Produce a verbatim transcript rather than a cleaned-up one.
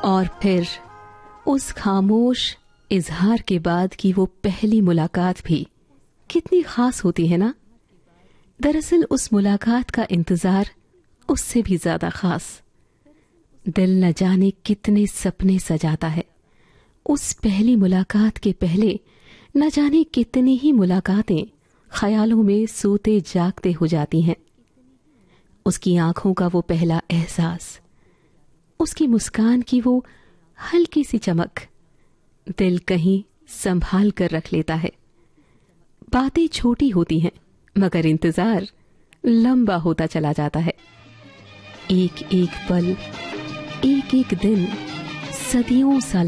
और फिर उस खामोश इजहार के बाद की वो पहली मुलाकात भी कितनी खास होती है ना। दरअसल उस मुलाकात का इंतजार उससे भी ज्यादा खास। दिल न जाने कितने सपने सजाता है। उस पहली मुलाकात के पहले न जाने कितनी ही मुलाकातें ख्यालों में सोते जागते हो जाती हैं। उसकी आंखों का वो पहला एहसास, उसकी मुस्कान की वो हल्की सी चमक दिल कहीं संभाल कर रख लेता है। बातें छोटी होती हैं मगर इंतजार लंबा होता चला जाता है। एक एक पल, एक एक दिन सदियों सा